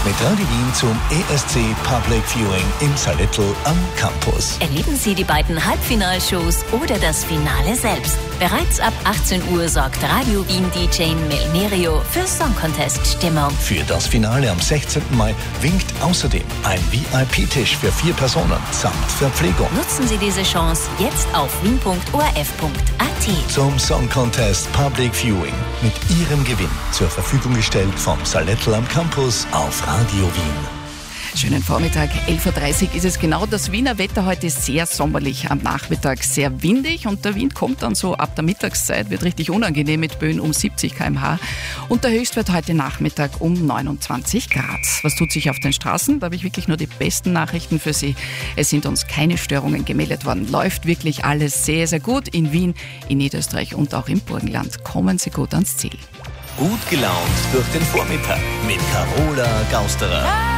Mit Radio Wien zum ESC Public Viewing im Salettl am Campus. Erleben Sie die beiden Halbfinalshows oder das Finale selbst. Bereits ab 18 Uhr sorgt Radio Wien DJ Melnerio für Song Contest Stimmung. Für das Finale am 16. Mai winkt außerdem ein VIP-Tisch für 4 Personen samt Verpflegung. Nutzen Sie diese Chance jetzt auf wien.orf.at. Zum Song Contest Public Viewing mit Ihrem Gewinn zur Verfügung gestellt vom Salettl am Campus auf Radio Wien. Schönen Vormittag, 11.30 Uhr ist es genau. Das Wiener Wetter heute ist sehr sommerlich, am Nachmittag sehr windig und der Wind kommt dann so ab der Mittagszeit, wird richtig unangenehm mit Böen um 70 km/h und der Höchstwert heute Nachmittag um 29 Grad. Was tut sich auf den Straßen? Da habe ich wirklich nur die besten Nachrichten für Sie. Es sind uns keine Störungen gemeldet worden. Läuft wirklich alles sehr, sehr gut in Wien, in Niederösterreich und auch im Burgenland. Kommen Sie gut ans Ziel. Gut gelaunt durch den Vormittag mit Carola Gausterer.